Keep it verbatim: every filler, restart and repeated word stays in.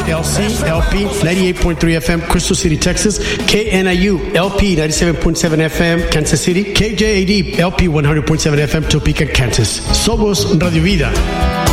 L C L P ninety-eight point three F M, Crystal City, Texas. K N I U L P ninety-seven point seven F M, Kansas City. K J A D L P one hundred point seven F M, Topeka, Kansas. Somos Radio Vida.